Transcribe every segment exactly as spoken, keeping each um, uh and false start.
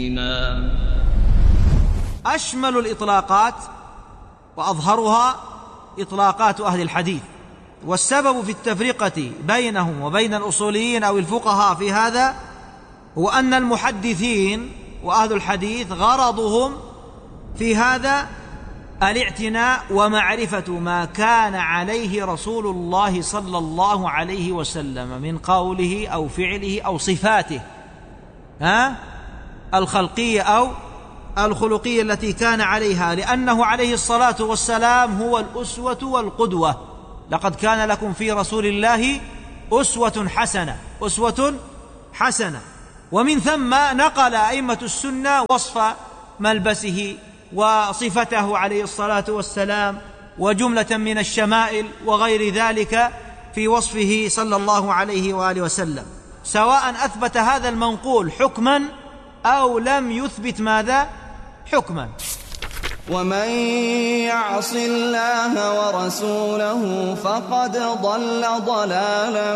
أشمل الإطلاقات وأظهرها إطلاقات أهل الحديث، والسبب في التفرقة بينهم وبين الأصوليين أو الفقهاء في هذا هو أن المحدثين وأهل الحديث غرضهم في هذا الاعتناء ومعرفة ما كان عليه رسول الله صلى الله عليه وسلم من قوله أو فعله أو صفاته ها الخلقية أو الخلقية التي كان عليها، لأنه عليه الصلاة والسلام هو الأسوة والقدوة. لقد كان لكم في رسول الله أسوة حسنة أسوة حسنة ومن ثم نقل أئمة السنة وصف ملبسه وصفته عليه الصلاة والسلام وجملة من الشمائل وغير ذلك في وصفه صلى الله عليه وآله وسلم، سواء أثبت هذا المنقول حكما أو لم يثبت ماذا حكما. ومن يعص الله ورسوله فقد ضل ضلالا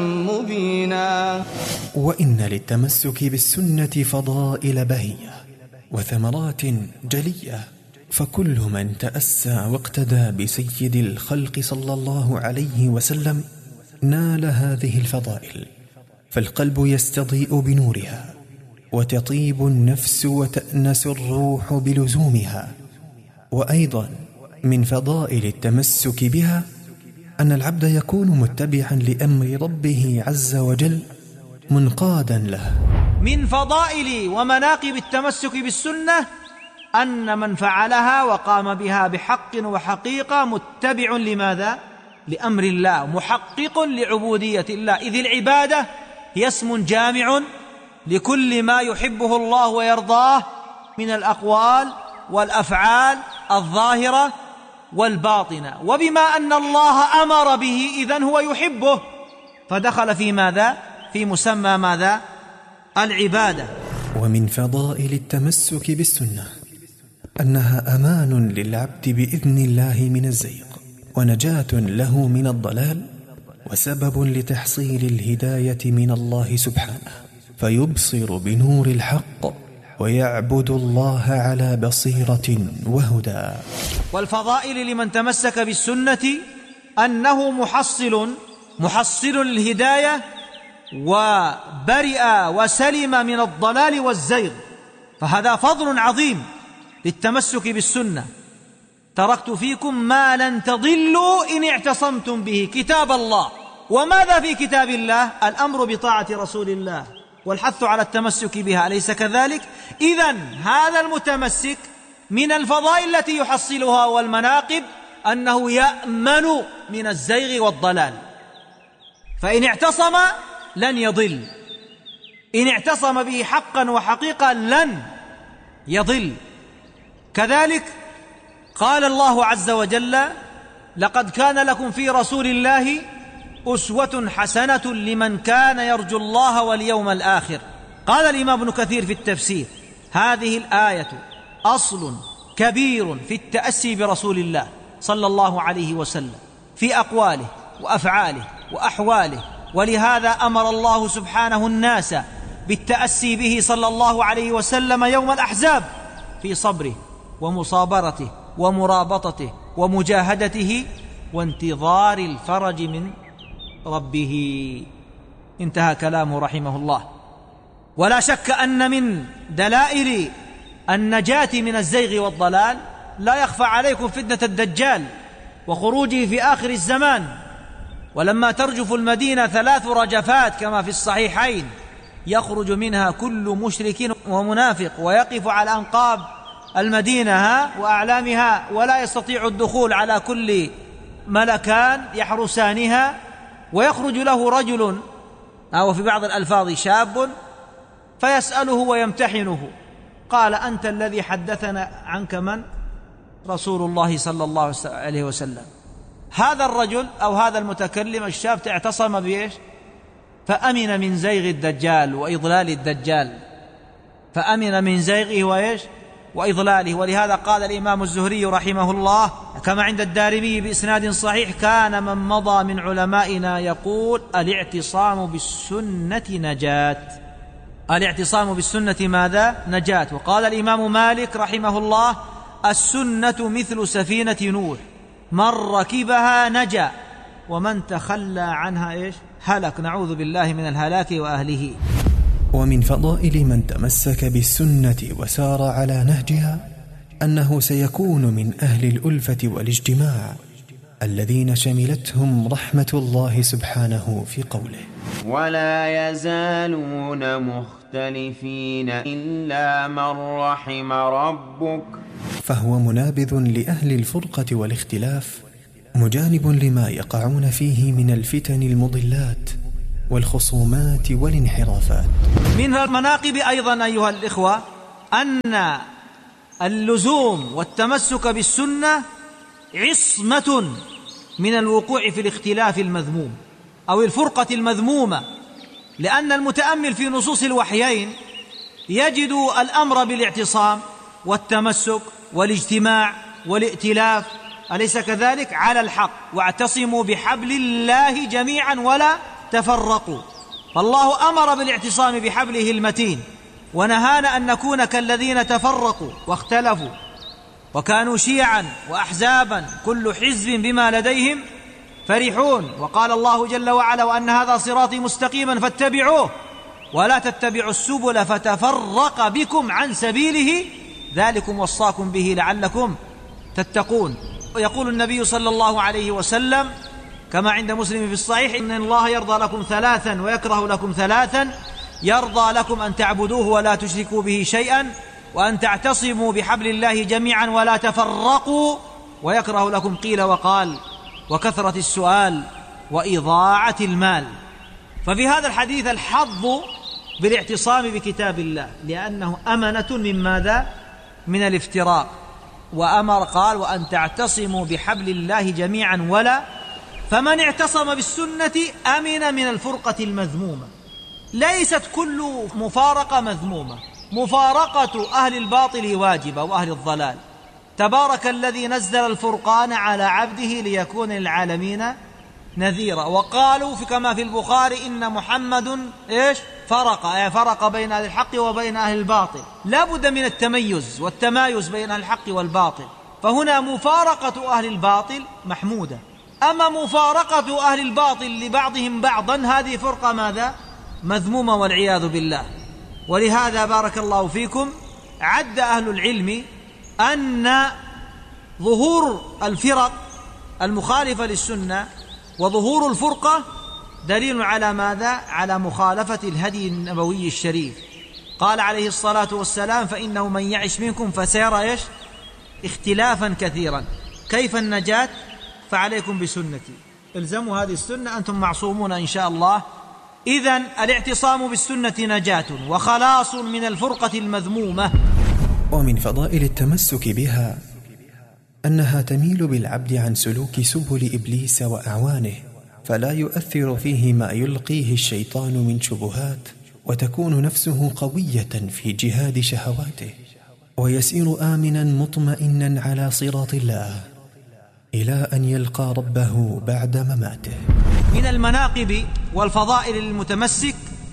مبينا. وإن للتمسك بالسنة فضائل بهية وثمرات جلية، فكل من تأسى واقتدى بسيد الخلق صلى الله عليه وسلم نال هذه الفضائل، فالقلب يستضيء بنورها وتطيب النفس وتأنس الروح بلزومها. وأيضا من فضائل التمسك بها أن العبد يكون متبعا لأمر ربه عز وجل منقادا له. من فضائل ومناقب التمسك بالسنة أن من فعلها وقام بها بحق وحقيقة متبع لماذا؟ لأمر الله، محقق لعبودية الله، إذ العبادة هي اسم جامع لكل ما يحبه الله ويرضاه من الأقوال والأفعال الظاهرة والباطنة، وبما أن الله أمر به إذن هو يحبه، فدخل في ماذا؟ في مسمى ماذا؟ العبادة. ومن فضائل التمسك بالسنة أنها أمان للعبد بإذن الله من الزيغ، ونجاة له من الضلال، وسبب لتحصيل الهداية من الله سبحانه، فيبصر بنور الحق ويعبد الله على بصيرة وهدى. والفضائل لمن تمسك بالسنة أنه محصل محصل للهداية وبرئ وسلم من الضلال والزيغ، فهذا فضل عظيم للتمسك بالسنة. تركت فيكم ما لن تضلوا إن اعتصمتم به، كتاب الله. وماذا في كتاب الله؟ الأمر بطاعة رسول الله والحث على التمسك بها، أليس كذلك؟ إذن هذا المتمسك من الفضائل التي يحصلها والمناقب أنه يأمن من الزيغ والضلال، فإن اعتصم لن يضل، إن اعتصم به حقا وحقيقة لن يضل. كذلك قال الله عز وجل: لقد كان لكم في رسول الله أسوة حسنة لمن كان يرجو الله واليوم الآخر. قال الإمام ابن كثير في التفسير: هذه الآية أصل كبير في التأسي برسول الله صلى الله عليه وسلم في أقواله وأفعاله وأحواله، ولهذا أمر الله سبحانه الناس بالتأسي به صلى الله عليه وسلم يوم الأحزاب في صبره ومصابرته ومرابطته ومجاهدته وانتظار الفرج من ربه. انتهى كلامه رحمه الله. ولا شك أن من دلائل النجاة من الزيغ والضلال لا يخفى عليكم فتنة الدجال وخروجه في آخر الزمان، ولما ترجف المدينة ثلاث رجفات كما في الصحيحين يخرج منها كل مشرك ومنافق ويقف على أنقاب المدينة وأعلامها ولا يستطيع الدخول على كل ملكان يحرسانها، ويخرج له رجل أو في بعض الألفاظ شاب فيسأله ويمتحنه، قال: أنت الذي حدثنا عنك من؟ رسول الله صلى الله عليه وسلم. هذا الرجل أو هذا المتكلم الشاب اعتصم بإيش؟ فأمن من زيغ الدجال وإضلال الدجال، فأمن من زيغه وإيش؟ وإضلاله. ولهذا قال الإمام الزهري رحمه الله كما عند الدارمي بإسناد صحيح: كان من مضى من علمائنا يقول: الاعتصام بالسنة نجاة. الاعتصام بالسنة ماذا؟ نجاة. وقال الإمام مالك رحمه الله: السنة مثل سفينة نوح، من ركبها نجا ومن تخلى عنها إيش؟ هلك. نعوذ بالله من الهلاك وأهله. ومن فضائل من تمسك بالسنة وسار على نهجها أنه سيكون من أهل الألفة والاجتماع الذين شملتهم رحمة الله سبحانه في قوله: ولا يزالون مختلفين إلا من رحم ربك. فهو منابذ لأهل الفرقة والاختلاف، مجانب لما يقعون فيه من الفتن المضلات والخصومات والانحرافات. من المناقب أيضا أيها الإخوة أن اللزوم والتمسك بالسنة عصمة من الوقوع في الاختلاف المذموم أو الفرقة المذمومة، لأن المتأمل في نصوص الوحيين يجد الأمر بالاعتصام والتمسك والاجتماع والائتلاف، أليس كذلك؟ على الحق. واعتصموا بحبل الله جميعا ولا تفرقوا. فالله أمر بالاعتصام بحبله المتين، ونهانا أن نكون كالذين تفرقوا واختلفوا وكانوا شيعا وأحزابا كل حزب بما لديهم فرحون. وقال الله جل وعلا: وأن هذا صراطي مستقيما فاتبعوه ولا تتبعوا السبل فتفرق بكم عن سبيله ذلكم وصاكم به لعلكم تتقون. ويقول النبي صلى الله عليه وسلم كما عند مسلم في الصحيح: إن الله يرضى لكم ثلاثا ويكره لكم ثلاثا، يرضى لكم أن تعبدوه ولا تشركوا به شيئا، وأن تعتصموا بحبل الله جميعا ولا تفرقوا، ويكره لكم قيل وقال وكثرة السؤال وإضاعة المال. ففي هذا الحديث الحظ بالاعتصام بكتاب الله، لأنه أمنة من ماذا؟ من الافتراق. وأمر قال: وأن تعتصموا بحبل الله جميعا ولا. فمن اعتصم بالسنة أمن من الفرقة المذمومة. ليست كل مفارقة مذمومة، مفارقة أهل الباطل واجبة وأهل الضلال. تبارك الذي نزل الفرقان على عبده ليكون للعالمين نذيرا. وقالوا في كما في البخاري: إن محمد إيش؟ فرق، يعني فرق بين أهل الحق وبين أهل الباطل. لا بد من التميز والتمايز بين أهل الحق والباطل. فهنا مفارقة أهل الباطل محمودة، أما مفارقة أهل الباطل لبعضهم بعضا هذه فرقة ماذا؟ مذمومة والعياذ بالله. ولهذا بارك الله فيكم عد أهل العلم أن ظهور الفرق المخالفة للسنة وظهور الفرقة دليل على ماذا؟ على مخالفة الهدي النبوي الشريف. قال عليه الصلاة والسلام: فإنه من يعش منكم فسيرى إيش؟ اختلافا كثيرا. كيف النجاة؟ فعليكم بسنتي، الزموا هذه السنة، أنتم معصومون إن شاء الله. إذن الاعتصام بالسنة نجاة وخلاص من الفرقة المذمومة. ومن فضائل التمسك بها أنها تميل بالعبد عن سلوك سبل إبليس وأعوانه، فلا يؤثر فيه ما يلقيه الشيطان من شبهات، وتكون نفسه قوية في جهاد شهواته، ويسير آمنا مطمئنا على صراط الله إلى أن يلقى ربه بعد مماته. من المناقب والفضائل للمتمسك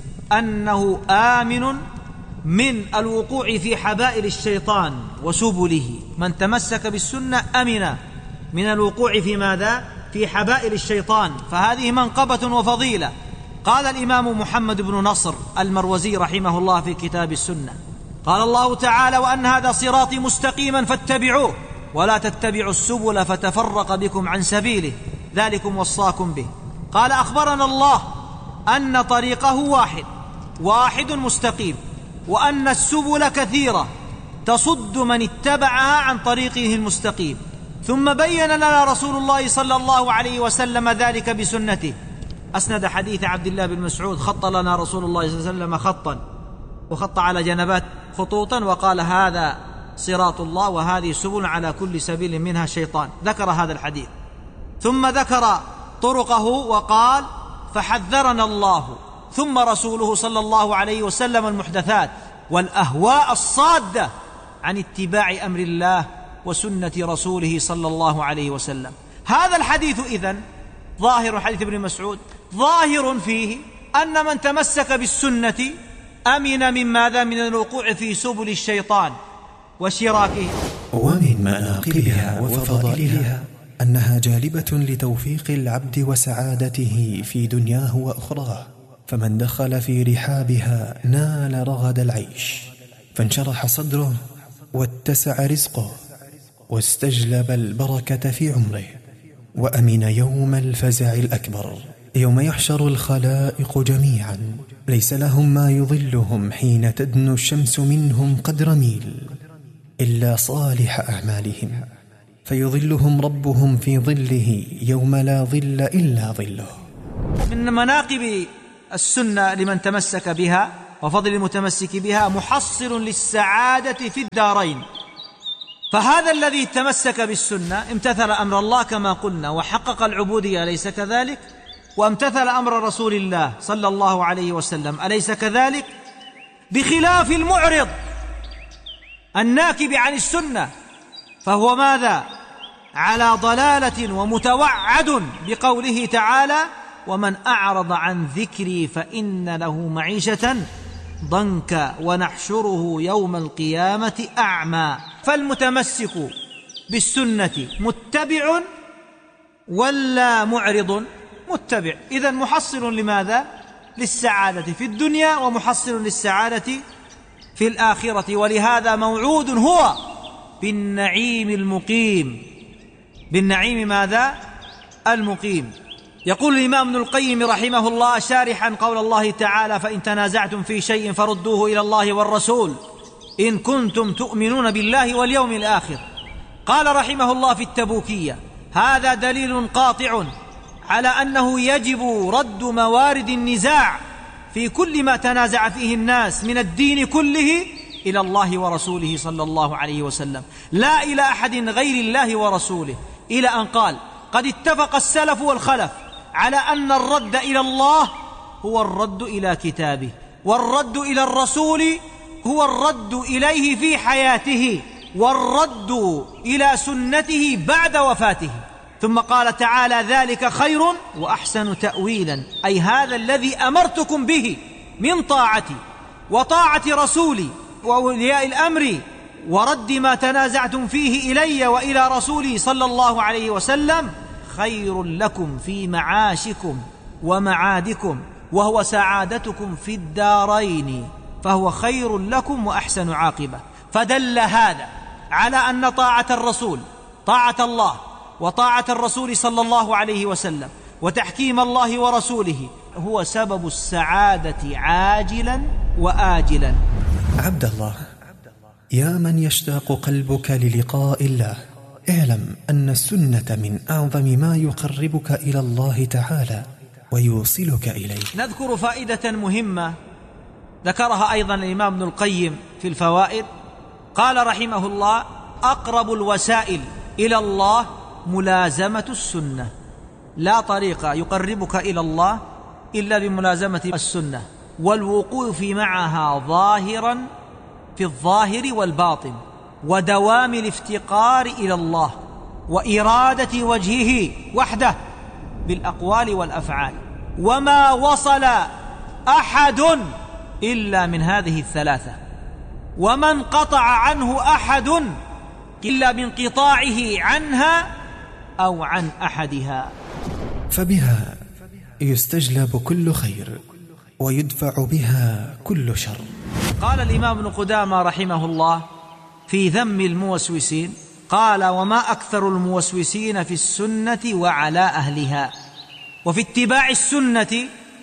أنه آمن من الوقوع في حبائل الشيطان وسبله. من تمسك بالسنة أمن من الوقوع في ماذا؟ في حبائل الشيطان. فهذه منقبة وفضيلة. قال الإمام محمد بن نصر المروزي رحمه الله في كتاب السنة: قال الله تعالى: وأن هذا صراطي مستقيما فاتبعوه ولا تتبعوا السبل فتفرق بكم عن سبيله ذلكم وصاكم به. قال: أخبرنا الله أن طريقه واحد واحد مستقيم، وأن السبل كثيرة تصد من اتبعها عن طريقه المستقيم. ثم بين لنا رسول الله صلى الله عليه وسلم ذلك بسنته. أسند حديث عبد الله بن مسعود: خط لنا رسول الله صلى الله عليه وسلم خطا، وخط على جنبات خطوطا، وقال: هذا صراط الله وهذه سبل على كل سبيل منها شيطان. ذكر هذا الحديث، ثم ذكر طرقه وقال: فحذرنا الله ثم رسوله صلى الله عليه وسلم المحدثات والأهواء الصادة عن اتباع أمر الله وسنة رسوله صلى الله عليه وسلم. هذا الحديث إذن ظاهر حديث ابن مسعود ظاهر فيه أن من تمسك بالسنة أمن من ماذا؟ من الوقوع في سبل الشيطان وشراكه. ومن مناقبها وفضائلها أنها جالبة لتوفيق العبد وسعادته في دنياه وأخراه، فمن دخل في رحابها نال رغد العيش، فانشرح صدره واتسع رزقه، واستجلب البركة في عمره، وأمن يوم الفزع الأكبر، يوم يحشر الخلائق جميعا ليس لهم ما يظلهم حين تدنو الشمس منهم قدر ميل إلا صالح أعمالهم، فيظلهم ربهم في ظله يوم لا ظل إلا ظله. من مناقب السنة لمن تمسك بها وفضل المتمسك بها محصل للسعادة في الدارين. فهذا الذي تمسك بالسنة امتثل أمر الله كما قلنا وحقق العبودية، أليس كذلك؟ وامتثل أمر رسول الله صلى الله عليه وسلم، أليس كذلك؟ بخلاف المعرض الناكب عن السنة، فهو ماذا؟ على ضلالة ومتوعد بقوله تعالى: ومن أعرض عن ذكري فإن له معيشة ضنكا ونحشره يوم القيامة أعمى. فالمتمسك بالسنة متبع ولا معرض؟ متبع. إذن محصل لماذا؟ للسعادة في الدنيا ومحصل للسعادة في الآخرة، ولهذا موعود هو بالنعيم المقيم. بالنعيم ماذا؟ المقيم. يقول الإمام ابن القيم رحمه الله شارحا قول الله تعالى: فإن تنازعتم في شيء فردوه إلى الله والرسول إن كنتم تؤمنون بالله واليوم الآخر. قال رحمه الله في التبوكية: هذا دليل قاطع على أنه يجب رد موارد النزاع في كل ما تنازع فيه الناس من الدين كله إلى الله ورسوله صلى الله عليه وسلم، لا إلى أحد غير الله ورسوله، إلى أن قال: قد اتفق السلف والخلف على أن الرد إلى الله هو الرد إلى كتابه، والرد إلى الرسول هو الرد إليه في حياته، والرد إلى سنته بعد وفاته. ثم قال تعالى: ذلك خير وأحسن تأويلا، أي هذا الذي أمرتكم به من طاعتي وطاعة رسولي وأولياء الأمر ورد ما تنازعتم فيه إلي وإلى رسولي صلى الله عليه وسلم خير لكم في معاشكم ومعادكم، وهو سعادتكم في الدارين، فهو خير لكم وأحسن عاقبة. فدل هذا على أن طاعة الرسول، طاعة الله وطاعة الرسول صلى الله عليه وسلم وتحكيم الله ورسوله هو سبب السعادة عاجلا وآجلا. عبد الله، يا من يشتاق قلبك للقاء الله، اعلم أن السنة من أعظم ما يقربك إلى الله تعالى ويوصلك إليه. نذكر فائدة مهمة ذكرها أيضا الإمام ابن القيم في الفوائد. قال رحمه الله: أقرب الوسائل إلى الله ملازمة السنة. لا طريق يقربك إلى الله إلا بملازمة السنة والوقوف معها ظاهرا في الظاهر والباطن، ودوام الافتقار إلى الله وإرادة وجهه وحده بالأقوال والأفعال. وما وصل أحد إلا من هذه الثلاثة، وما انقطع عنه أحد إلا بانقطاعه عنها أو عن أحدها. فبها يستجلب كل خير ويدفع بها كل شر. قال الإمام ابن قدامة رحمه الله في ذم الموسوسين، قال: وما أكثر الموسوسين في السنة وعلى أهلها. وفي اتباع السنة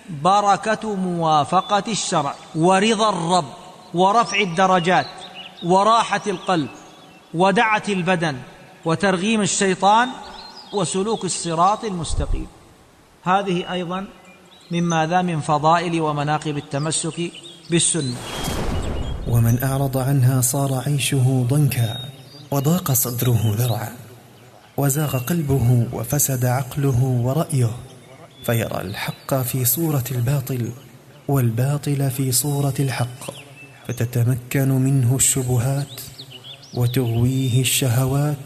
بركة موافقة الشرع ورضا الرب ورفع الدرجات وراحة القلب ودعة البدن وترغيم الشيطان وسلوك الصراط المستقيم. هذه أيضا مما ذا من فضائل ومناقب التمسك بالسنة. ومن أعرض عنها صار عيشه ضنكا وضاق صدره ذرعا، وزاغ قلبه وفسد عقله ورأيه، فيرى الحق في صورة الباطل والباطل في صورة الحق، فتتمكن منه الشبهات وتغويه الشهوات،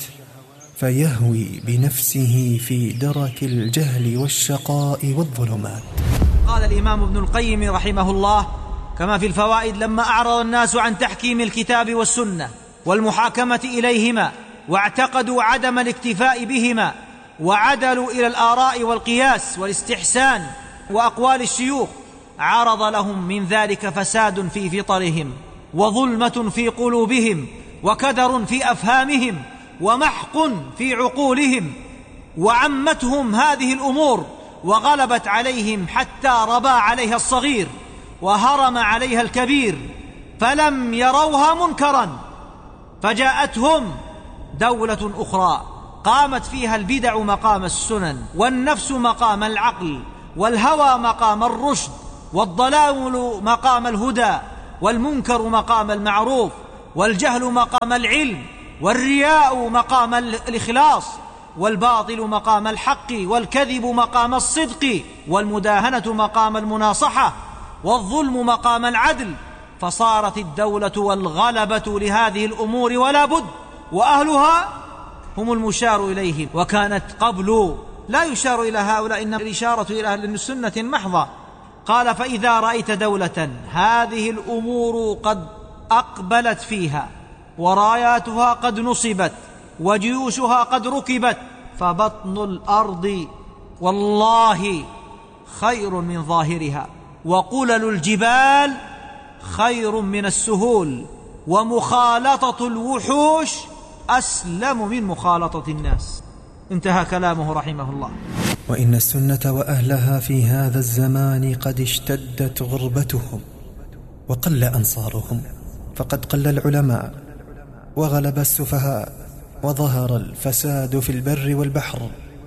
فيهوي بنفسه في درك الجهل والشقاء والظلمات. قال الإمام ابن القيم رحمه الله: كما في الفوائد: لما أعرض الناس عن تحكيم الكتاب والسنة والمحاكمة إليهما واعتقدوا عدم الاكتفاء بهما وعدلوا إلى الآراء والقياس والاستحسان وأقوال الشيوخ، عرض لهم من ذلك فساد في فطرهم وظلمة في قلوبهم وكدر في أفهامهم ومحق في عقولهم، وعمتهم هذه الأمور وغلبت عليهم حتى ربى عليها الصغير وهرم عليها الكبير، فلم يروها منكرا. فجاءتهم دولة أخرى قامت فيها البدع مقام السنن، والنفس مقام العقل، والهوى مقام الرشد، والضلال مقام الهدى، والمنكر مقام المعروف، والجهل مقام العلم، والرياء مقام الإخلاص، والباطل مقام الحق، والكذب مقام الصدق، والمداهنة مقام المناصحة، والظلم مقام العدل. فصارت الدولة والغلبة لهذه الأمور ولا بد، وأهلها هم المشار إليهم، وكانت قبل لا يشار إلى هؤلاء، إنما الإشارة إلى أهل السنة محضة. قال: فإذا رأيت دولة هذه الأمور قد أقبلت فيها وراياتها قد نصبت وجيوشها قد ركبت، فبطن الأرض والله خير من ظاهرها، وقلل الجبال خير من السهول، ومخالطة الوحوش أسلم من مخالطة الناس. انتهى كلامه رحمه الله. وإن السنة وأهلها في هذا الزمان قد اشتدت غربتهم وقل أنصارهم، فقد قل العلماء وغلب السفهاء وظهر الفساد في البر والبحر،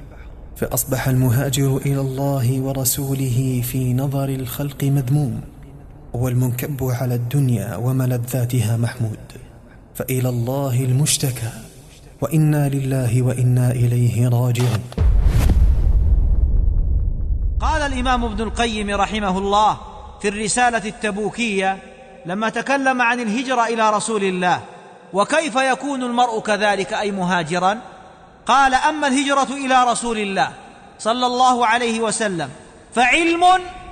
فأصبح المهاجر إلى الله ورسوله في نظر الخلق مذموم، والمنكب على الدنيا وملذاتها محمود، فإلى الله المشتكى، وإنا لله وإنا إليه راجعون. قال الإمام ابن القيم رحمه الله في الرسالة التبوكية لما تكلم عن الهجرة إلى رسول الله وكيف يكون المرء كذلك أي مهاجرا، قال: أما الهجرة إلى رسول الله صلى الله عليه وسلم فعلم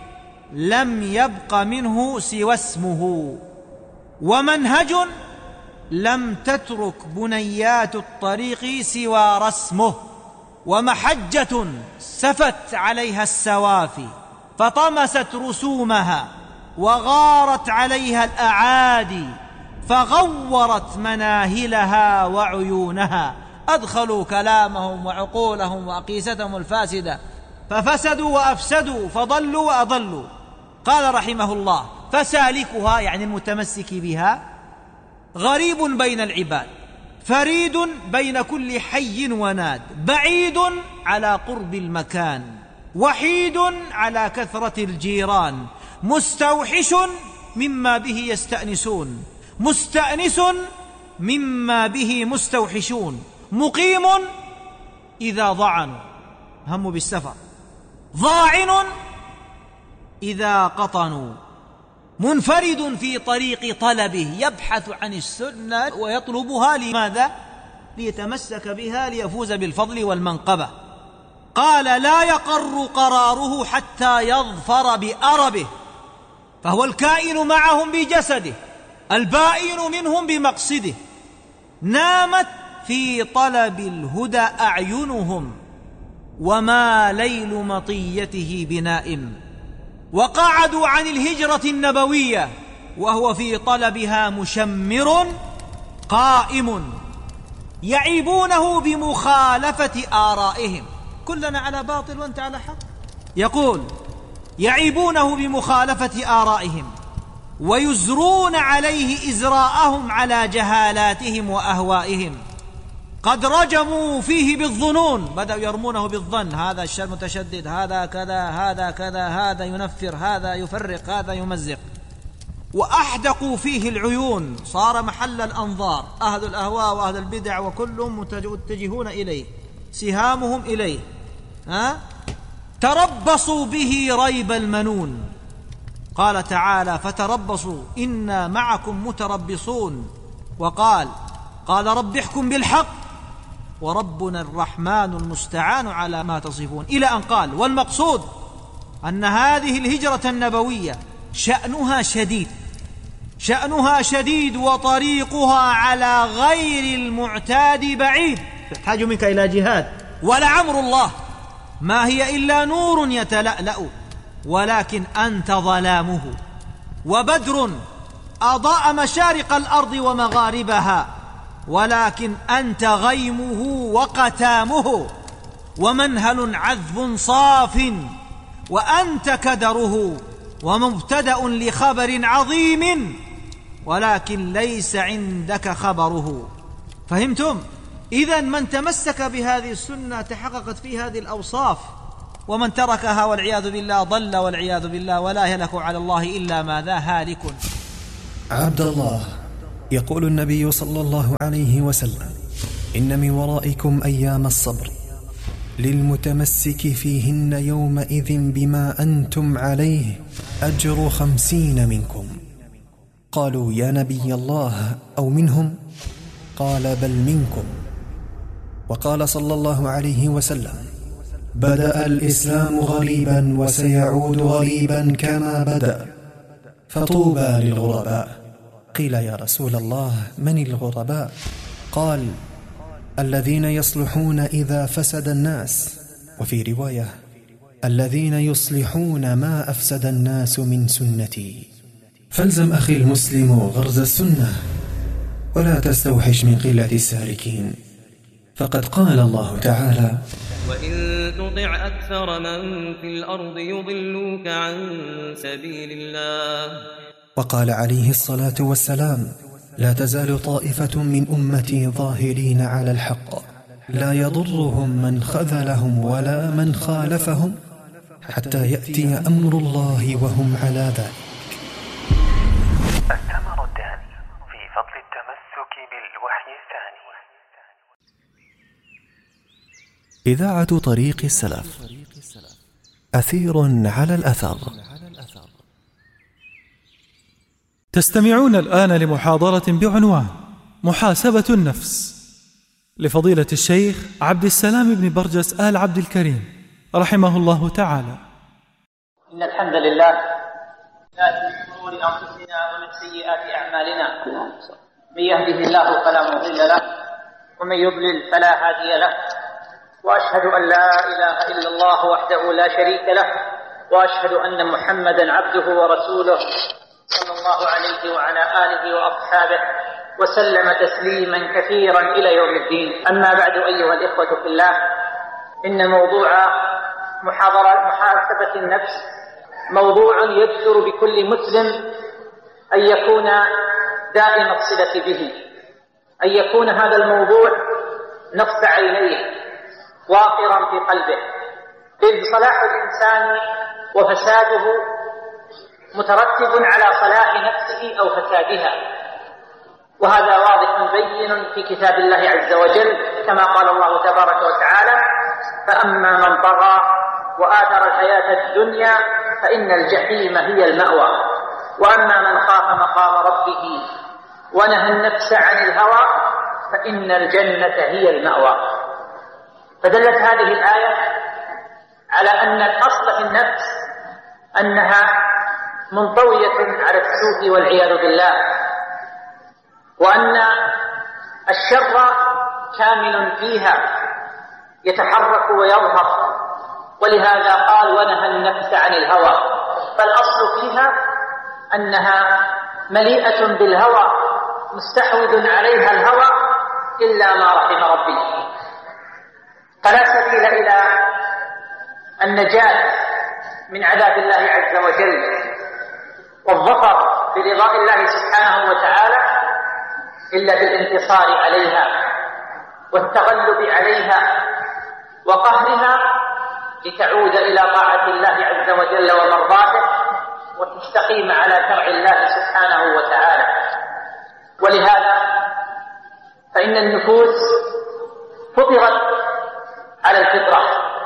لم يبق منه سوى اسمه، ومنهج لم تترك بنيات الطريق سوى رسمه، ومحجة سفت عليها السوافي فطمست رسومها، وغارت عليها الأعادي فغورت مناهلها وعيونها، أدخلوا كلامهم وعقولهم وأقيستهم الفاسدة ففسدوا وأفسدوا فضلوا وأضلوا. قال رحمه الله: فسالكها يعني المتمسك بها غريب بين العباد، فريد بين كل حي وناد، بعيد على قرب المكان، وحيد على كثرة الجيران، مستوحش مما به يستأنسون، مستأنس مما به مستوحشون، مقيم إذا ضعنوا هم بالسفر، ضاعن إذا قطنوا، منفرد في طريق طلبه، يبحث عن السنة ويطلبها. لماذا؟ ليتمسك بها ليفوز بالفضل والمنقبة. قال: لا يقر قراره حتى يظفر بأربه، فهو الكائن معهم بجسده، البائن منهم بمقصده. نامت في طلب الهدى أعينهم، وما ليل مطيته بنائم، وقعدوا عن الهجرة النبوية وهو في طلبها مشمر قائم، يعيبونه بمخالفة آرائهم. كلنا على باطل وانت على حق. يقول: يعيبونه بمخالفة آرائهم، ويزرون عليه إزراءهم على جهالاتهم وأهوائهم. قد رجموا فيه بالظنون، بدأوا يرمونه بالظن، هذا الشر متشدد، هذا كذا، هذا كذا، هذا ينفر، هذا يفرق، هذا يمزق. وأحدقوا فيه العيون، صار محل الأنظار، أهل الأهواء وأهل البدع وكلهم متجهون إليه، سهامهم إليه. ها؟ تربصوا به ريب المنون. قال تعالى: فتربصوا إنا معكم متربصون. وقال: قال رب احكم بالحق وربنا الرحمن المستعان على ما تصفون، إلى أن قال: والمقصود أن هذه الهجرة النبوية شأنها شديد، شأنها شديد وطريقها على غير المعتاد بعيد، تحتاج منك إلى جهاد. ولعمر الله ما هي إلا نور يتلألأ، ولكن أنت ظلامه. وبدر أضاء مشارق الأرض ومغاربها، ولكن أنت غيمه وقتامه. ومنهل عذب صاف، وأنت كدره، ومبتدأ لخبر عظيم، ولكن ليس عندك خبره. فهمتم؟ إذن من تمسك بهذه السنة تحققت فيه هذه الأوصاف، ومن تركها والعياذ بالله ضل والعياذ بالله، ولا يهلك على الله إلا ما ذا هالك. عبد الله، يقول النبي صلى الله عليه وسلم: إن من ورائكم أيام الصبر للمتمسك فيهن يومئذ بما أنتم عليه أجر خمسين منكم. قالوا: يا نبي الله، أو منهم؟ قال: بل منكم. وقال صلى الله عليه وسلم: بدأ الإسلام غريبا وسيعود غريبا كما بدأ، فطوبى للغرباء. قيل: يا رسول الله، من الغرباء؟ قال: الذين يصلحون إذا فسد الناس، وفي رواية: الذين يصلحون ما أفسد الناس من سنتي. فالزم أخي المسلم غرز السنة، ولا تستوحش من قلة السالكين، فقد قال الله تعالى: وإن تطع أكثر من في الأرض يضلوك عن سبيل الله. وقال عليه الصلاة والسلام: لا تزال طائفة من أمتي ظاهرين على الحق، لا يضرهم من خذلهم ولا من خالفهم، حتى يأتي أمر الله وهم على ذلك. الثمر الثاني في فضل التمسك بالوحي الثاني. إذاعة طريق السلف، أثير على الأثر. تستمعون الآن لمحاضرة بعنوان محاسبة النفس لفضيلة الشيخ عبد السلام بن برجس آل عبد الكريم رحمه الله تعالى. إن الحمد لله من شرور أنفسنا ومن سيئات أعمالنا، من يهده الله فلا مضل له ومن يضلل فلا هادي له، وأشهد أن لا إله إلا الله وحده لا شريك له، وأشهد أن محمدا عبده ورسوله صلى الله عليه وعلى آله وأصحابه وسلم تسليما كثيرا إلى يوم الدين. أما بعد، أيها الإخوة في الله، إن موضوع محاضرة محاسبة النفس موضوع يجدر بكل مسلم أن يكون دائم الصلة به، أن يكون هذا الموضوع نصب عينيه واقرا في قلبه، إذ صلاح الإنسان وفساده مترتب على صلاح نفسه أو فسادها، وهذا واضح بين في كتاب الله عز وجل، كما قال الله تبارك وتعالى: فأما من طغى وآثر الحياة الدنيا فإن الجحيم هي المأوى، وأما من خاف مقام ربه ونهى النفس عن الهوى فإن الجنة هي المأوى. فدلت هذه الآية على أن الأصل في النفس أنها منطوية على السوء والعياذ بالله، وأن الشر كامل فيها يتحرك ويظهر، ولهذا قال: ونهى النفس عن الهوى. فالأصل فيها أنها مليئة بالهوى، مستحوذ عليها الهوى إلا ما رحم ربي. فلا سبيل إلى النجاة من عذاب الله عز وجل والظفر برضاء الله سبحانه وتعالى إلا بالانتصار عليها والتغلب عليها وقهرها، لتعود إلى طاعة الله عز وجل ومرضاته، وتستقيم على شرع الله سبحانه وتعالى. ولهذا فإن النفوس فطرت على الفطرة،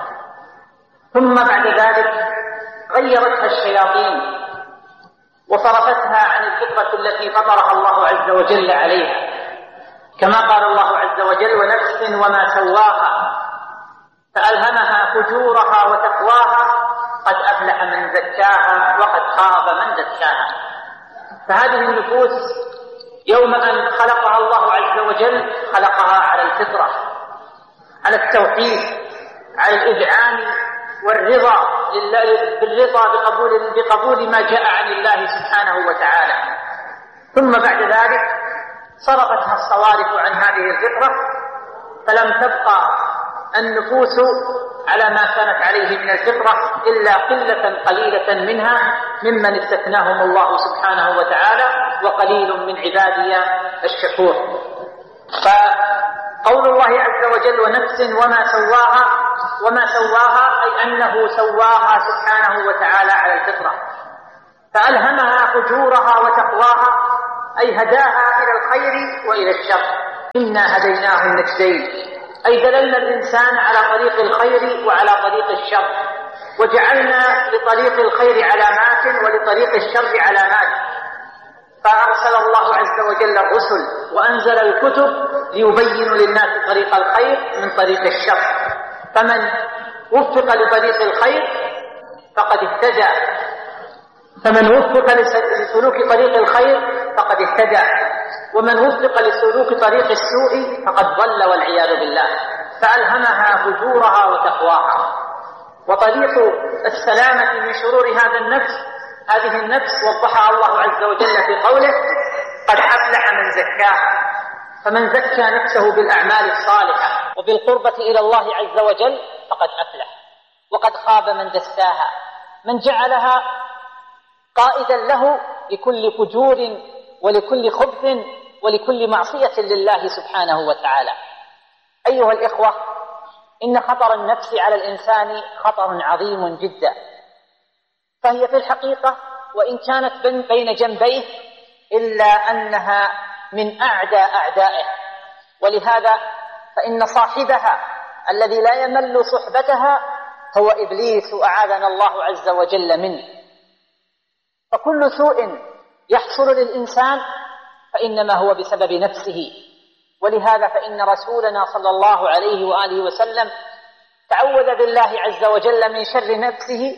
ثم بعد ذلك غيرتها الشياطين وصرفتها عن الفطرة التي فطرها الله عز وجل عليها، كما قال الله عز وجل: ونفس وما سواها فألهمها فجورها وتقواها قد أفلح من زكاها وقد خاب من دساها. فهذه النفوس يوم أن خلقها الله عز وجل خلقها على الفطرة، على التوحيد، على الإذعان والرضا بالرضا بقبول, بقبول ما جاء عن الله سبحانه وتعالى. ثم بعد ذلك صرفتها الصوارف عن هذه الفطرة، فلم تبقى النفوس على ما كانت عليه من الفطرة إلا قلة قليلة منها ممن استثناهم الله سبحانه وتعالى، وقليل من عبادي الشكور. فقول الله عز وجل ونفس وما سواها، وما سواها أي أنه سواها سبحانه وتعالى على الفطرة، فألهمها فجورها وتقواها، أي هداها إلى الخير وإلى الشر. إنا هديناه النجدين، أي دللنا الإنسان على طريق الخير وعلى طريق الشر، وجعلنا لطريق الخير علامات ولطريق الشر علامات. فأرسل الله عز وجل الرسل وأنزل الكتب ليبين للناس طريق الخير من طريق الشر، فمن وفق لطريق الخير فقد اهتدى، فمن وفق لسلوك طريق الخير فقد اهتدى، ومن وفق لسلوك طريق السوء فقد ضل والعياذ بالله. فألهمها فجورها وتقواها. وطريق السلامة من شرور هذا النفس، هذه النفس وضحها الله عز وجل في قوله قد أفلح من زكاها، فمن زكى نفسه بالأعمال الصالحة وبالقربة إلى الله عز وجل فقد أفلح، وقد خاب من دساها، من جعلها قائدا له لكل فجور ولكل خبث ولكل معصية لله سبحانه وتعالى. أيها الإخوة، إن خطر النفس على الإنسان خطر عظيم جدا، فهي في الحقيقة وإن كانت بين جنبيه إلا أنها من أعدى أعدائه، ولهذا فإن صاحبها الذي لا يمل صحبتها هو إبليس، أعاذنا الله عز وجل منه. فكل سوء يحصل للإنسان فإنما هو بسبب نفسه، ولهذا فإن رسولنا صلى الله عليه وآله وسلم تعوذ بالله عز وجل من شر نفسه،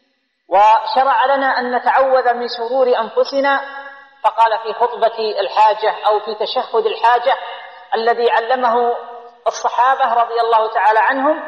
وشرع لنا أن نتعوذ من شرور أنفسنا، فقال في خطبة الحاجة أو في تشهد الحاجة الذي علمه الصحابة رضي الله تعالى عنهم: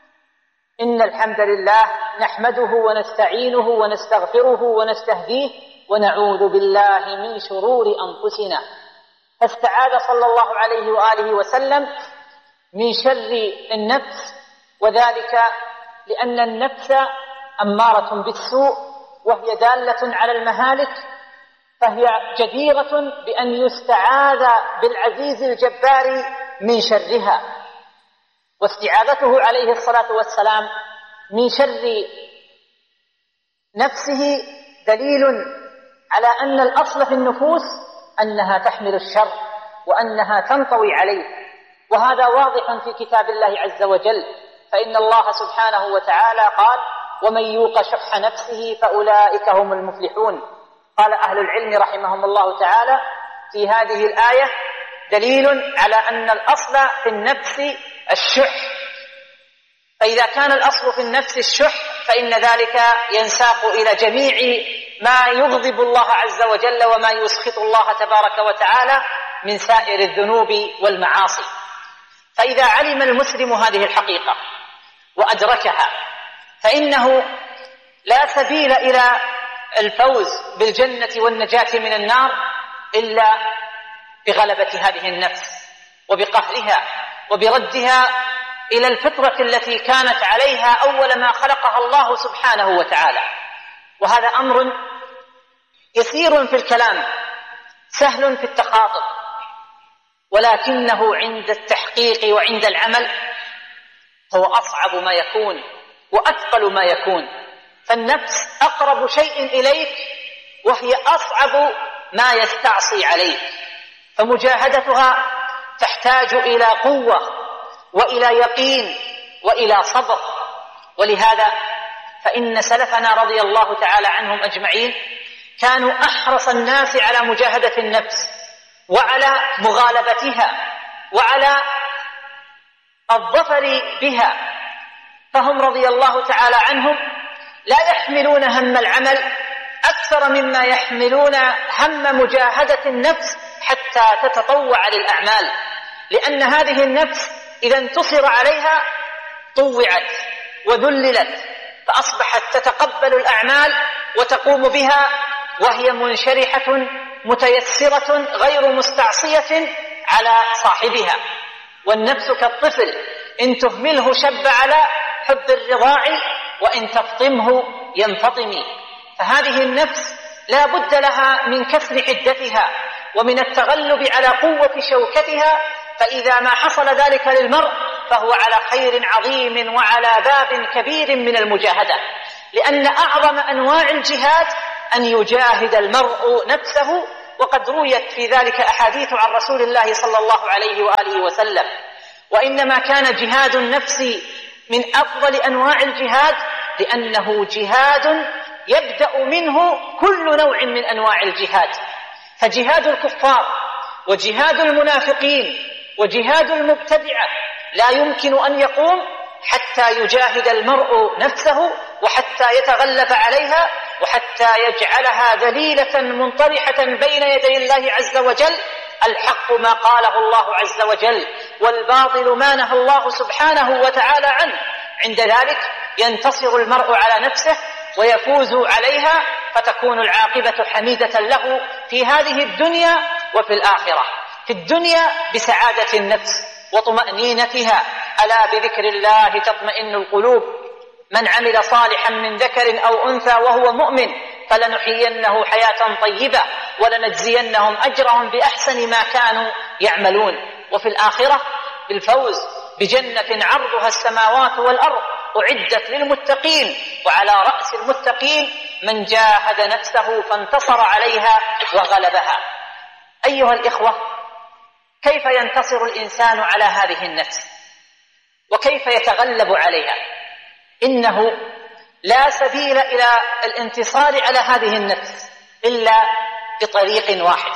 إن الحمد لله نحمده ونستعينه ونستغفره ونستهديه ونعوذ بالله من شرور أنفسنا. فاستعاذ صلى الله عليه وآله وسلم من شر النفس، وذلك لأن النفس أمارة بالسوء وهي دالة على المهالك، فهي جديرة بأن يستعاذ بالعزيز الجبار من شرها. واستعاذته عليه الصلاة والسلام من شر نفسه دليل على أن الأصل في النفوس أنها تحمل الشر وأنها تنطوي عليه، وهذا واضح في كتاب الله عز وجل، فإن الله سبحانه وتعالى قال: ومن يوق شح نفسه فأولئك هم المفلحون. قال أهل العلم رحمهم الله تعالى في هذه الآية دليل على أن الأصل في النفس الشح، فإذا كان الأصل في النفس الشح فإن ذلك ينساق إلى جميع ما يغضب الله عز وجل وما يسخط الله تبارك وتعالى من سائر الذنوب والمعاصي. فإذا علم المسلم هذه الحقيقة وأدركها فإنه لا سبيل إلى الفوز بالجنة والنجاة من النار إلا بغلبة هذه النفس وبقهرها وبردها إلى الفطرة التي كانت عليها أول ما خلقها الله سبحانه وتعالى. وهذا أمر يسير في الكلام سهل في التخاطب، ولكنه عند التحقيق وعند العمل هو أصعب ما يكون وأثقل ما يكون. فالنفس أقرب شيء إليك وهي أصعب ما يستعصي عليك، فمجاهدتها تحتاج إلى قوة وإلى يقين وإلى صبر. ولهذا فإن سلفنا رضي الله تعالى عنهم أجمعين كانوا أحرص الناس على مجاهدة النفس وعلى مغالبتها وعلى الظفر بها، فهم رضي الله تعالى عنهم لا يحملون هم العمل أكثر مما يحملون هم مجاهدة النفس حتى تتطوع للأعمال، لأن هذه النفس إذا انتصر عليها طوعت وذللت، فأصبحت تتقبل الأعمال وتقوم بها وهي منشرحة متيسرة غير مستعصية على صاحبها. والنفس كالطفل، إن تهمله شب على حب الرضاع وإن تفطمه ينفطم. فهذه النفس لا بد لها من كسر حدتها ومن التغلب على قوة شوكتها، فإذا ما حصل ذلك للمرء فهو على خير عظيم وعلى باب كبير من المجاهدة، لأن أعظم أنواع الجهاد أن يجاهد المرء نفسه، وقد رويت في ذلك أحاديث عن رسول الله صلى الله عليه وآله وسلم. وإنما كان جهاد النفس من أفضل أنواع الجهاد، لأنه جهاد يبدأ منه كل نوع من أنواع الجهاد. فجهاد الكفار وجهاد المنافقين وجهاد المبتدعة لا يمكن أن يقوم حتى يجاهد المرء نفسه، وحتى يتغلب عليها، وحتى يجعلها ذليلة منطرحة بين يدي الله عز وجل. الحق ما قاله الله عز وجل، والباطل ما نهى الله سبحانه وتعالى عنه. عند ذلك ينتصر المرء على نفسه ويفوز عليها، فتكون العاقبة حميدة له في هذه الدنيا وفي الآخرة. في الدنيا بسعادة النفس وطمأنينتها، ألا بذكر الله تطمئن القلوب. من عمل صالحا من ذكر أو أنثى وهو مؤمن فلنحيينه حياة طيبة ولنجزينهم أجرهم بأحسن ما كانوا يعملون. وفي الآخرة بالفوز بجنة عرضها السماوات والأرض أعدت للمتقين، وعلى رأس المتقين من جاهد نفسه فانتصر عليها وغلبها. أيها الإخوة، كيف ينتصر الإنسان على هذه النفس وكيف يتغلب عليها؟ إنه لا سبيل إلى الانتصار على هذه النفس إلا بطريق واحد،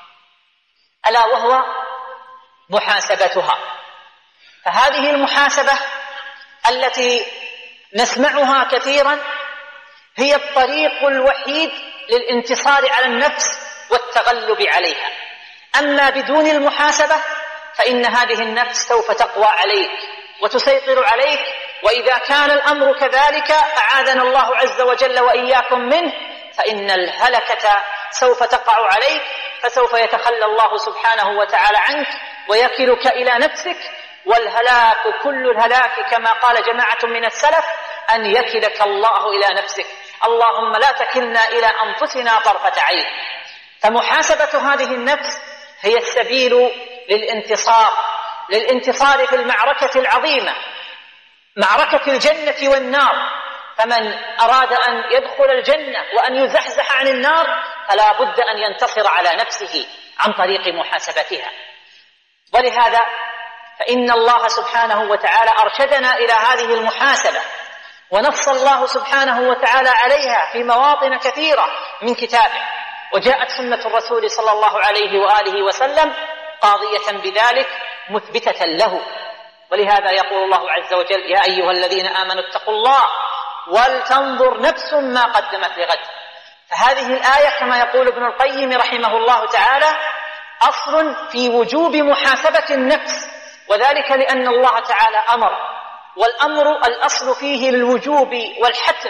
ألا وهو محاسبتها. فهذه المحاسبة التي نسمعها كثيرا هي الطريق الوحيد للانتصار على النفس والتغلب عليها. أما بدون المحاسبة فإن هذه النفس سوف تقوى عليك وتسيطر عليك، وإذا كان الأمر كذلك أعاذنا الله عز وجل وإياكم منه، فإن الهلكة سوف تقع عليك، فسوف يتخلى الله سبحانه وتعالى عنك ويكلك إلى نفسك. والهلاك كل الهلاك كما قال جماعة من السلف أن يكلك الله إلى نفسك، اللهم لا تكلنا إلى أنفسنا طرفة عين. فمحاسبة هذه النفس هي السبيل للانتصار للانتصار في المعركة العظيمة، معركة الجنة والنار. فمن أراد أن يدخل الجنة وأن يزحزح عن النار فلا بد أن ينتصر على نفسه عن طريق محاسبتها. ولهذا فإن الله سبحانه وتعالى أرشدنا إلى هذه المحاسبة، ونص الله سبحانه وتعالى عليها في مواطن كثيرة من كتابه، وجاءت سنة الرسول صلى الله عليه وآله وسلم قاضية بذلك مثبتة له. ولهذا يقول الله عز وجل: يا أيها الذين آمنوا اتقوا الله ولتنظر نفس ما قدمت لغد. فهذه الآية كما يقول ابن القيم رحمه الله تعالى أصل في وجوب محاسبة النفس، وذلك لأن الله تعالى أمر، والأمر الأصل فيه للوجوب والحتم،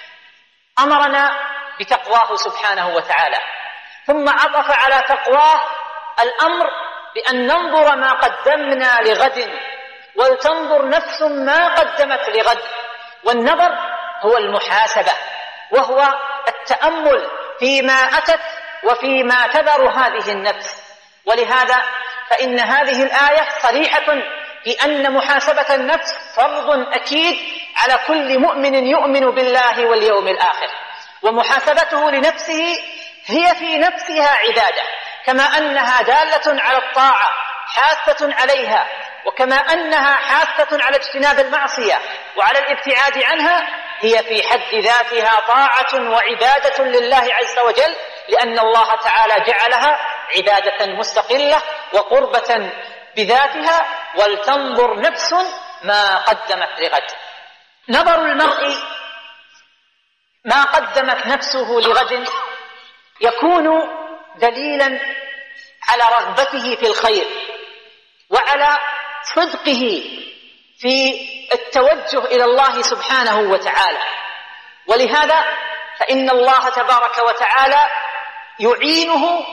أمرنا بتقواه سبحانه وتعالى، ثم عطف على تقواه الأمر بأن ننظر ما قدمنا لغد، ولتنظر نفس ما قدمت لغد. والنظر هو المحاسبة، وهو التأمل فيما أتت وفيما تذر هذه النفس. ولهذا فإن هذه الآية صريحة في أن محاسبة النفس فرض أكيد على كل مؤمن يؤمن بالله واليوم الآخر، ومحاسبته لنفسه هي في نفسها عبادة، كما أنها دالة على الطاعة حاثة عليها، وكما أنها حاثة على اجتناب المعصية وعلى الابتعاد عنها، هي في حد ذاتها طاعة وعبادة لله عز وجل، لأن الله تعالى جعلها عبادة مستقلة وقربة بذاتها. ولتنظر نفس ما قدمت لغد. نظر المرء ما قدمت نفسه لغد يكون دليلا على رغبته في الخير وعلى صدقه في التوجه إلى الله سبحانه وتعالى. ولهذا فإن الله تبارك وتعالى يعينه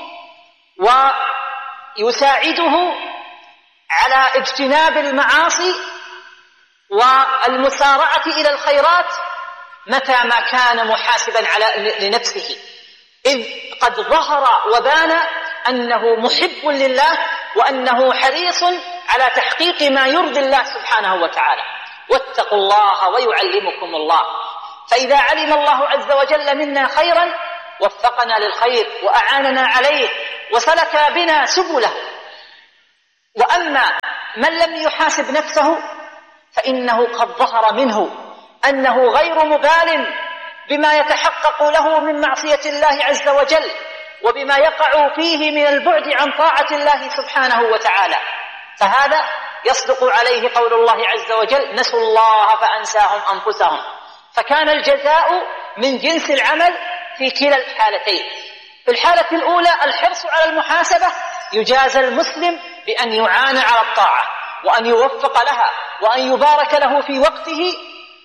ويساعده على اجتناب المعاصي والمسارعة إلى الخيرات متى ما كان محاسبا على لنفسه، إذ قد ظهر وبان أنه محب لله وأنه حريص على تحقيق ما يرضي الله سبحانه وتعالى. واتقوا الله ويعلمكم الله. فإذا علم الله عز وجل منا خيرا وفقنا للخير وأعاننا عليه وسلك بنا سبله. وأما من لم يحاسب نفسه فإنه قد ظهر منه أنه غير مبال بما يتحقق له من معصية الله عز وجل وبما يقع فيه من البعد عن طاعة الله سبحانه وتعالى. فهذا يصدق عليه قول الله عز وجل: نسوا الله فأنساهم أنفسهم. فكان الجزاء من جنس العمل في كلا الحالتين. في الحالة الأولى الحرص على المحاسبة، يجازى المسلم بأن يعان على الطاعة وأن يوفق لها وأن يبارك له في وقته.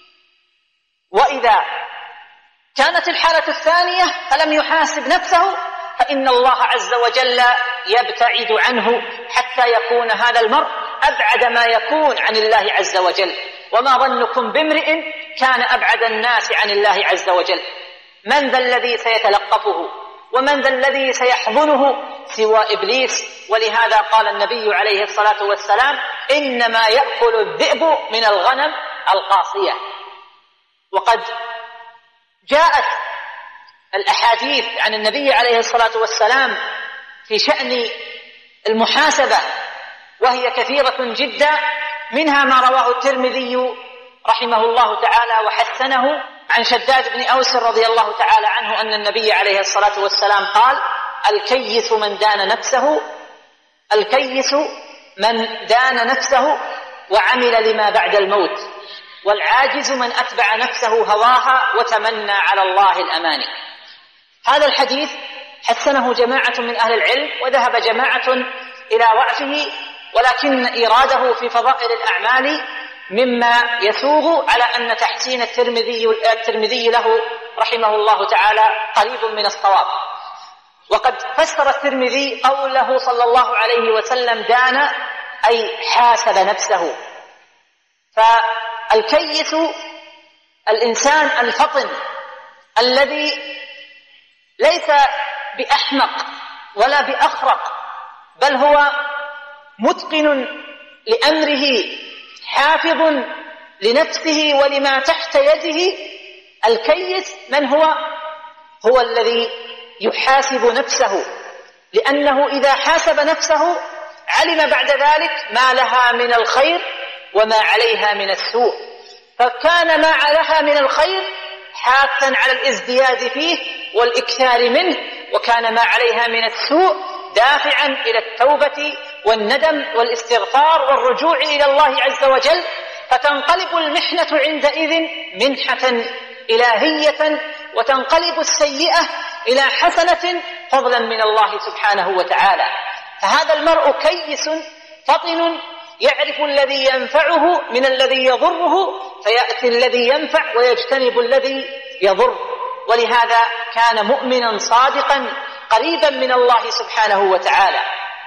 وإذا كانت الحالة الثانية فلم يحاسب نفسه فإن الله عز وجل يبتعد عنه حتى يكون هذا المرء أبعد ما يكون عن الله عز وجل. وما ظنكم بامرئ كان أبعد الناس عن الله عز وجل؟ من ذا الذي سيتلقفه ومن ذا الذي سيحضنه سوى إبليس؟ ولهذا قال النبي عليه الصلاة والسلام: إنما يأكل الذئب من الغنم القاصية. وقد جاءت الأحاديث عن النبي عليه الصلاة والسلام في شأن المحاسبة وهي كثيرة جدا، منها ما رواه الترمذي رحمه الله تعالى وحسنه عن شداد بن أوس رضي الله تعالى عنه أن النبي عليه الصلاة والسلام قال: الكيس من دان نفسه الكيس من دان نفسه وعمل لما بعد الموت، والعاجز من أتبع نفسه هواها وتمنى على الله الأماني. هذا الحديث حسنه جماعة من أهل العلم وذهب جماعة إلى ضعفه، ولكن إيراده في فضائل الأعمال مما يسوغ على أن تحسين الترمذي, الترمذي له رحمه الله تعالى قريب من الصواب. وقد فسر الترمذي قوله صلى الله عليه وسلم دان أي حاسب نفسه. فالكيس الإنسان الفطن الذي ليس بأحمق ولا بأخرق، بل هو متقن لأمره حافظ لنفسه ولما تحت يده. الكيس من هو؟ هو الذي يحاسب نفسه، لأنه إذا حاسب نفسه علم بعد ذلك ما لها من الخير وما عليها من السوء، فكان ما لها من الخير حاثا على الازدياد فيه والإكثار منه، وكان ما عليها من السوء دافعا إلى التوبة والندم والاستغفار والرجوع إلى الله عز وجل، فتنقلب المحنة عندئذ منحة إلهية وتنقلب السيئة إلى حسنة فضلا من الله سبحانه وتعالى. فهذا المرء كيس فطن يعرف الذي ينفعه من الذي يضره، فيأتي الذي ينفع ويجتنب الذي يضر. ولهذا كان مؤمنا صادقا قريبا من الله سبحانه وتعالى.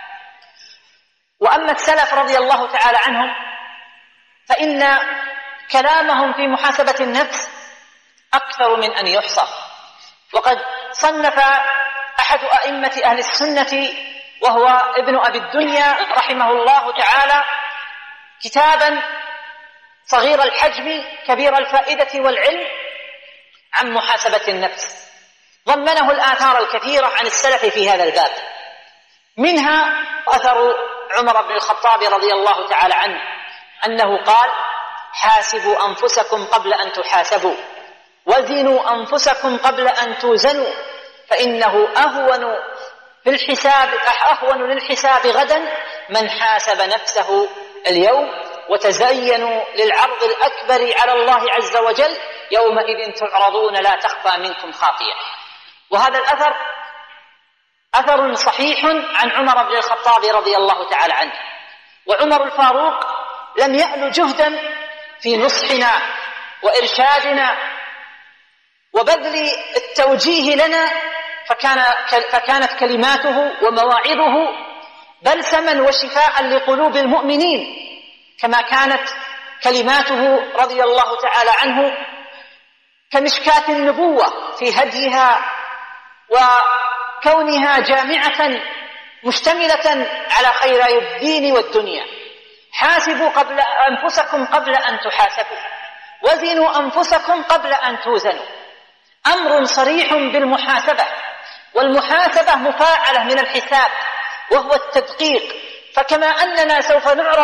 وأما السلف رضي الله تعالى عنهم فإن كلامهم في محاسبة النفس أكثر من أن يحصى. وقد صنف أحد أئمة أهل السنة وهو ابن أبي الدنيا رحمه الله تعالى كتابا صغير الحجم كبير الفائدة والعلم عن محاسبة النفس، ضمنه الآثار الكثيرة عن السلف في هذا الباب. منها أثر عمر بن الخطاب رضي الله تعالى عنه أنه قال: حاسبوا أنفسكم قبل أن تحاسبوا، وزنوا أنفسكم قبل أن توزنوا، فإنه أهون في الحساب أهون للحساب غدا من حاسب نفسه اليوم. وتزينوا للعرض الأكبر على الله عز وجل يومئذ تعرضون لا تخفى منكم خافية. وهذا الأثر أثر صحيح عن عمر بن الخطاب رضي الله تعالى عنه. وعمر الفاروق لم يأل جهدا في نصحنا وإرشادنا وبذل التوجيه لنا، فكان فكانت كلماته ومواعظه بلسما وشفاء لقلوب المؤمنين، كما كانت كلماته رضي الله تعالى عنه كمشكاة النبوة في هديها وكونها جامعة مشتملة على خيري الدين والدنيا. حاسبوا قبل أنفسكم قبل أن تحاسبوا، وزنوا أنفسكم قبل أن توزنوا. أمر صريح بالمحاسبة، والمحاسبة مفاعلة من الحساب وهو التدقيق. فكما أننا سوف نعرض